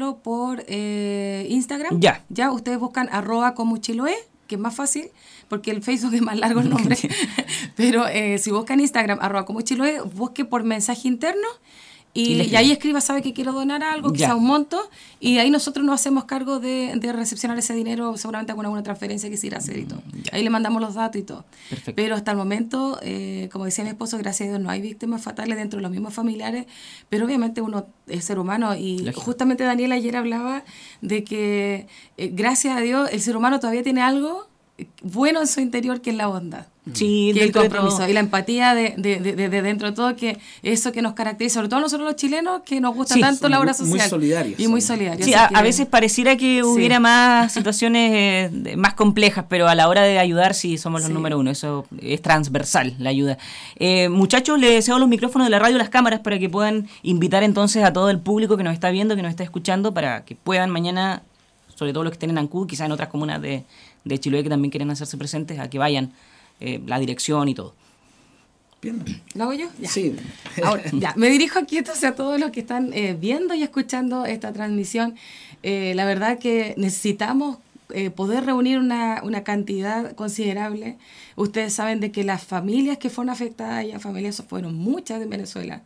hacerlo por Instagram. Ya, ustedes buscan @comuchiloé, que es más fácil, porque el Facebook es más largo el nombre. Pero si buscan Instagram, @comuchiloé, busque por mensaje interno. Y ahí escriba, sabe que quiero donar algo, quizá un monto, y ahí nosotros nos hacemos cargo de recepcionar ese dinero, seguramente con alguna transferencia que se irá a hacer y todo. Ahí le mandamos los datos y todo. Perfecto. Pero hasta el momento, como decía mi esposo, gracias a Dios no hay víctimas fatales dentro de los mismos familiares, pero obviamente uno es ser humano, y justamente Daniel ayer hablaba de que gracias a Dios el ser humano todavía tiene algo bueno en su interior, que es la bondad. Sí, que el compromiso y la empatía de dentro de todo, que eso que nos caracteriza, sobre todo nosotros los chilenos, que nos gusta tanto la obra social. Muy solidarios. Y muy solidarios. Sí, a veces pareciera que hubiera más situaciones más complejas, pero a la hora de ayudar sí somos los número uno. Eso es transversal, la ayuda. Muchachos, les cedo los micrófonos de la radio, las cámaras, para que puedan invitar entonces a todo el público que nos está viendo, que nos está escuchando, para que puedan mañana, sobre todo los que estén en Ancud, quizás en otras comunas de Chiloé que también quieren hacerse presentes, a que vayan. La dirección y todo. Bien. ¿Lo hago yo? Ya. Sí. Ahora, me dirijo aquí entonces a todos los que están viendo y escuchando esta transmisión. La verdad que necesitamos poder reunir una cantidad considerable. Ustedes saben de que las familias que fueron afectadas, ya familias fueron muchas en Venezuela,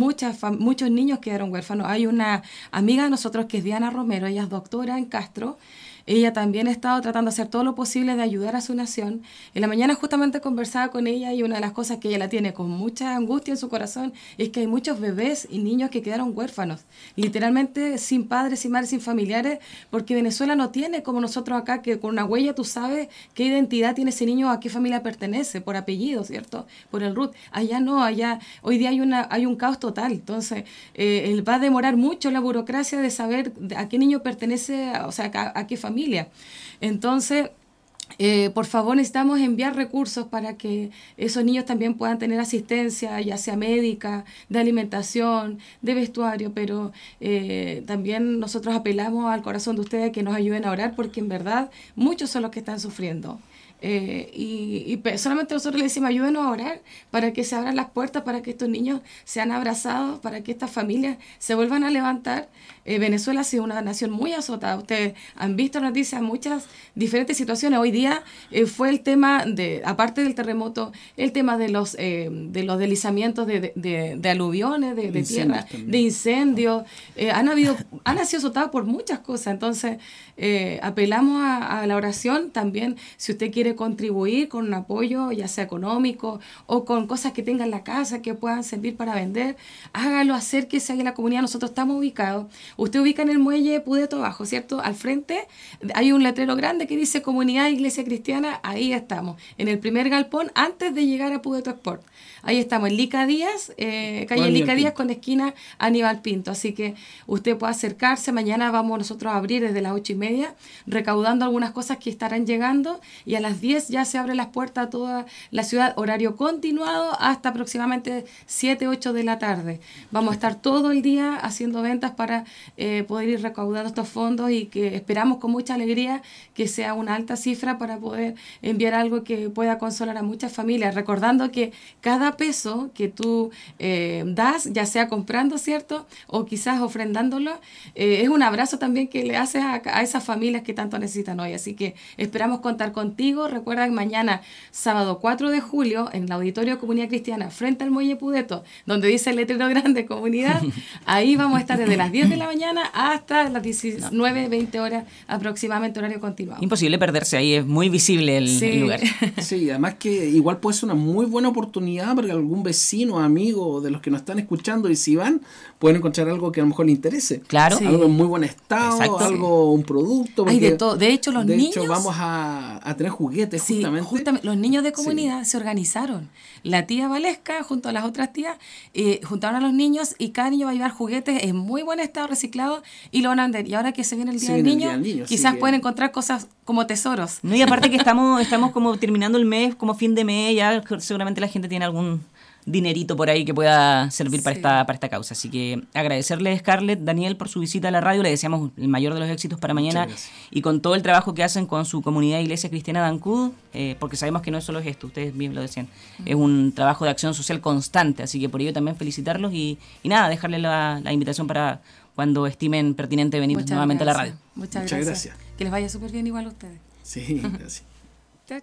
muchos niños quedaron huérfanos. Hay una amiga de nosotros que es Diana Romero, ella es doctora en Castro. Ella también ha estado tratando de hacer todo lo posible de ayudar a su nación. En la mañana justamente conversaba con ella, y una de las cosas que ella la tiene con mucha angustia en su corazón es que hay muchos bebés y niños que quedaron huérfanos, literalmente sin padres, sin madres, sin familiares, porque Venezuela no tiene como nosotros acá, que con una huella tú sabes qué identidad tiene ese niño, a qué familia pertenece, por apellido, ¿cierto? Por el root. Allá no, allá hoy día hay un caos total. Entonces, va a demorar mucho la burocracia de saber a qué niño pertenece, o sea, a qué familia. Entonces, por favor, necesitamos enviar recursos para que esos niños también puedan tener asistencia, ya sea médica, de alimentación, de vestuario, pero también nosotros apelamos al corazón de ustedes que nos ayuden a orar, porque en verdad muchos son los que están sufriendo. Y solamente nosotros le decimos, ayúdenos a orar para que se abran las puertas, para que estos niños sean abrazados, para que estas familias se vuelvan a levantar. Venezuela ha sido una nación muy azotada. Ustedes han visto noticias, muchas diferentes situaciones. Hoy día fue el tema aparte del terremoto, el tema de los deslizamientos de aluviones, de tierra, también, de incendios. Han sido azotados por muchas cosas. Entonces, apelamos a la oración también. Si usted quiere contribuir con un apoyo, ya sea económico o con cosas que tenga en la casa que puedan servir para vender, hágalo, acérquese a la comunidad. Nosotros estamos ubicados. Usted ubica en el muelle Pudeto abajo, ¿cierto? Al frente hay un letrero grande que dice Comunidad Iglesia Cristiana. Ahí estamos, en el primer galpón antes de llegar a Pudeto Sport. Ahí estamos, en Lica Díaz, calle Lica Díaz con esquina Aníbal Pinto. Así que usted puede acercarse. Mañana vamos nosotros a abrir desde las 8:30, recaudando algunas cosas que estarán llegando, y a las 10 ya se abren las puertas a toda la ciudad, horario continuado hasta aproximadamente 7, 8 de la tarde. Vamos a estar todo el día haciendo ventas para poder ir recaudando estos fondos, y que esperamos con mucha alegría que sea una alta cifra para poder enviar algo que pueda consolar a muchas familias, recordando que cada peso que tú das, ya sea comprando, ¿cierto?, o quizás ofrendándolo, es un abrazo también que le haces a esas familias que tanto necesitan hoy. Así que esperamos contar contigo. Recuerda que mañana, sábado 4 de julio, en el Auditorio de Comunidad Cristiana, frente al Muelle Pudeto, donde dice el letrero grande Comunidad, ahí vamos a estar desde las 10 de la mañana hasta las 19, 20 horas aproximadamente, horario continuado. Imposible perderse ahí, es muy visible el lugar. Sí, además que igual puede ser una muy buena oportunidad para que algún vecino, amigo de los que nos están escuchando, y si van, pueden encontrar algo que a lo mejor les interese. Claro. Algo en muy buen estado, exacto, algo, un producto. Hay de todo. De hecho, los niños... De hecho, vamos a tener juguetes, sí, justamente. Los niños de comunidad se organizaron. La tía Valesca, junto a las otras tías, juntaron a los niños, y cada niño va a llevar juguetes en muy buen estado, reciclados, y lo van a vender. Y ahora que se viene el Día del Niño, quizás pueden encontrar cosas como tesoros. No, y aparte que estamos como terminando el mes, como fin de mes, ya seguramente la gente tiene algún dinerito por ahí que pueda servir para esta causa. Así que agradecerle a Scarlett, Daniel, por su visita a la radio. Le deseamos el mayor de los éxitos para mañana, y con todo el trabajo que hacen con su comunidad Iglesia Cristiana de Ancud, porque sabemos que no es solo esto, ustedes bien lo decían, es un trabajo de acción social constante, así que por ello también felicitarlos y nada, dejarle la invitación para cuando estimen pertinente venir nuevamente a la radio. Muchas gracias. Que les vaya súper bien igual a ustedes. Sí, gracias. Chao.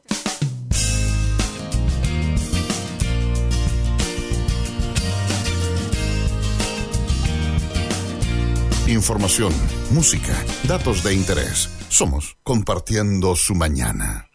Información, música, datos de interés. Somos Compartiendo su Mañana.